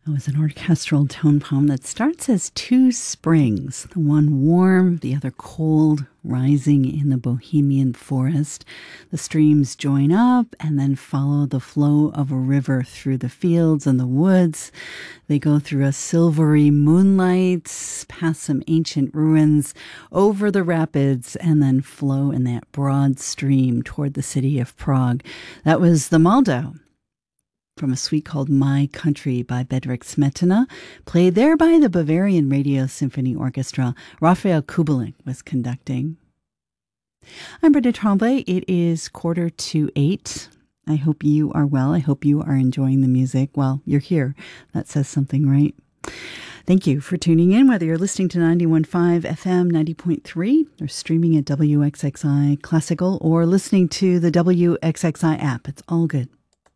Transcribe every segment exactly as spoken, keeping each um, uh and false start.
It was an orchestral tone poem that starts as two springs, the one warm, the other cold, rising in the Bohemian forest. The streams join up and then follow the flow of a river through the fields and the woods. They go through a silvery moonlight, past some ancient ruins, over the rapids, and then flow in that broad stream toward the city of Prague. That was the Moldau, from a suite called My Country by Bedřich Smetana, played there by the Bavarian Radio Symphony Orchestra. Raphael Kubelik was conducting. I'm Britta Tremblay. It is quarter to eight. I hope you are well. I hope you are enjoying the music. Well, you're here. That says something, right? Thank you for tuning in, whether you're listening to ninety-one point five F M, ninety point three, or streaming at W X X I Classical, or listening to the W X X I app. It's all good.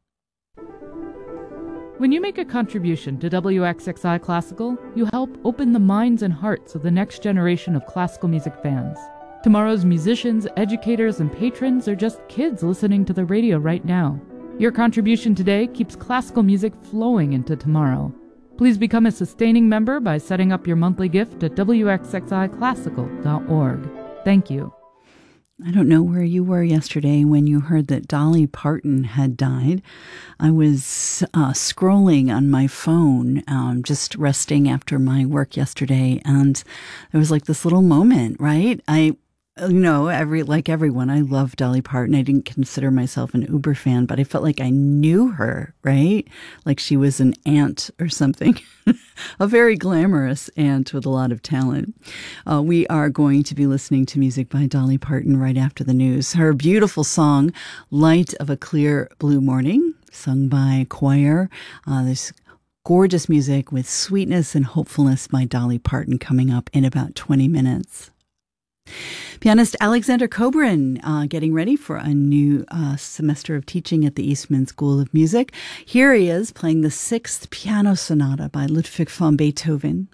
When you make a contribution to W X X I Classical, you help open the minds and hearts of the next generation of classical music fans. Tomorrow's musicians, educators, and patrons are just kids listening to the radio right now. Your contribution today keeps classical music flowing into tomorrow. Please become a sustaining member by setting up your monthly gift at W X X I classical dot org. Thank you. I don't know where you were yesterday when you heard that Dolly Parton had died. I was uh, scrolling on my phone, um, just resting after my work yesterday, and there was like this little moment, right? I, you know, every like everyone, I love Dolly Parton. I didn't consider myself an Uber fan, but I felt like I knew her, right? Like she was an aunt or something. A very glamorous aunt with a lot of talent. Uh, we are going to be listening to music by Dolly Parton right after the news. Her beautiful song, Light of a Clear Blue Morning, sung by a choir. Uh, this gorgeous music with sweetness and hopefulness by Dolly Parton coming up in about twenty minutes. Pianist Alexander Kobrin uh, getting ready for a new uh, semester of teaching at the Eastman School of Music. Here he is playing the Sixth Piano Sonata by Ludwig van Beethoven.